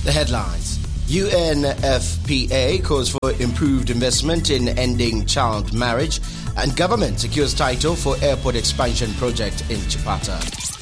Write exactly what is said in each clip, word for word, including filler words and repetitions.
The headlines. U N F P A calls for improved investment in ending child marriage, and government secures title for airport expansion project in Chipata.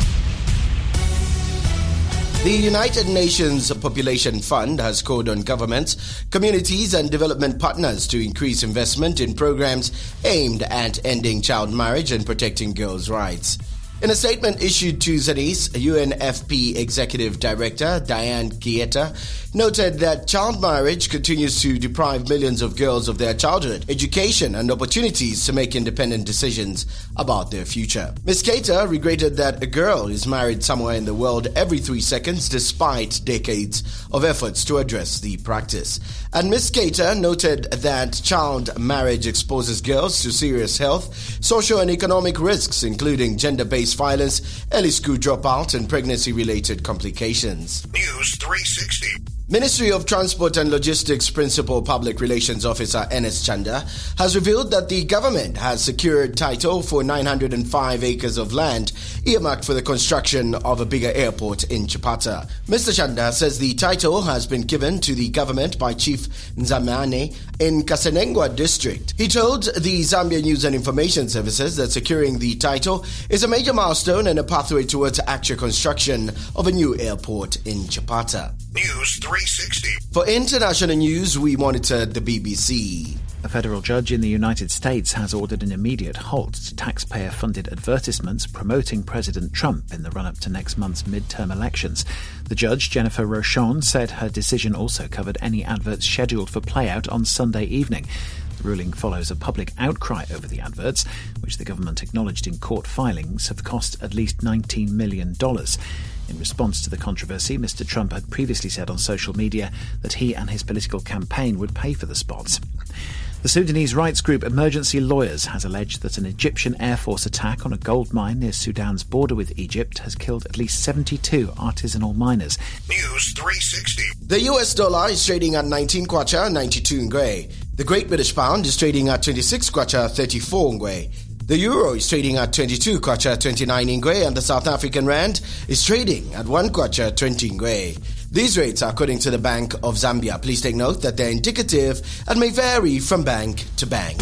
The United Nations Population Fund has called on governments, communities and development partners to increase investment in programs aimed at ending child marriage and protecting girls' rights. In a statement issued Tuesday, U N F P Executive Director Diane Kieta noted that child marriage continues to deprive millions of girls of their childhood, education and opportunities to make independent decisions about their future. Miz Kieta regretted that a girl is married somewhere in the world every three seconds despite decades of efforts to address the practice. And Miz Kieta noted that child marriage exposes girls to serious health, social and economic risks, including gender-based violence, early school dropout, and pregnancy-related complications. News three sixty. Ministry of Transport and Logistics Principal Public Relations Officer Enes Chanda has revealed that the government has secured title for nine hundred five acres of land earmarked for the construction of a bigger airport in Chipata. Mister Chanda says the title has been given to the government by Chief Nzamane in Kasenengwa district. He told the Zambia News and Information Services that securing the title is a major milestone and a pathway towards actual construction of a new airport in Chipata. News three sixty. For international news, we monitored the B B C. A federal judge in the United States has ordered an immediate halt to taxpayer-funded advertisements promoting President Trump in the run-up to next month's midterm elections. The judge, Jennifer Rochon, said her decision also covered any adverts scheduled for playout on Sunday evening. The ruling follows a public outcry over the adverts, which the government acknowledged in court filings have cost at least nineteen million dollars. In response to the controversy, Mister Trump had previously said on social media that he and his political campaign would pay for the spots. The Sudanese rights group Emergency Lawyers has alleged that an Egyptian Air Force attack on a gold mine near Sudan's border with Egypt has killed at least seventy-two artisanal miners. News three sixty. The U S dollar is trading at nineteen kwacha, ninety-two ngwe. The Great British Pound is trading at twenty-six kwacha, thirty-four ngwe. The euro is trading at twenty-two kwacha, twenty-nine ngwe, and the South African rand is trading at one kwacha, twenty ngwe. These rates are according to the Bank of Zambia. Please take note that they're indicative and may vary from bank to bank.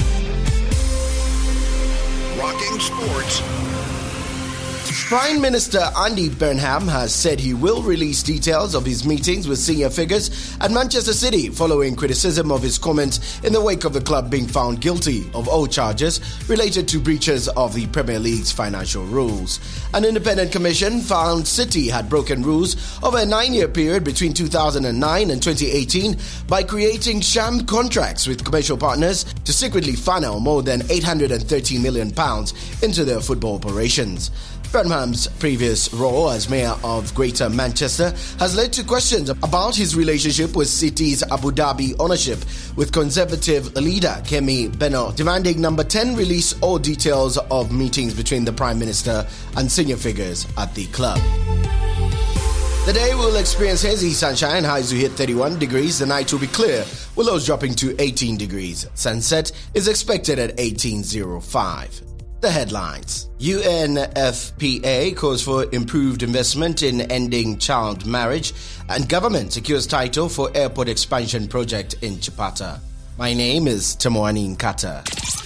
Rocking sports. Prime Minister Andy Burnham has said he will release details of his meetings with senior figures at Manchester City following criticism of his comments in the wake of the club being found guilty of all charges related to breaches of the Premier League's financial rules. An independent commission found City had broken rules over a nine-year period between two thousand nine and twenty eighteen by creating sham contracts with commercial partners to secretly funnel more than eight hundred thirty million pounds into their football operations. Burnham's previous role as mayor of Greater Manchester has led to questions about his relationship with City's Abu Dhabi ownership, with Conservative leader Kemi Beno demanding Number ten release all details of meetings between the Prime Minister and senior figures at the club. The day will experience hazy sunshine, highs will hit thirty-one degrees. The night will be clear, with lows dropping to eighteen degrees. Sunset is expected at eighteen oh five. The headlines. U N F P A calls for improved investment in ending child marriage, and government secures title for airport expansion project in Chipata. My name is Tamoani Nkata.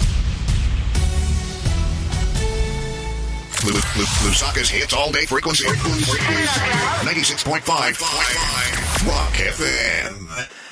Lusaka's hits all day frequency. ninety-six point five Rock F M.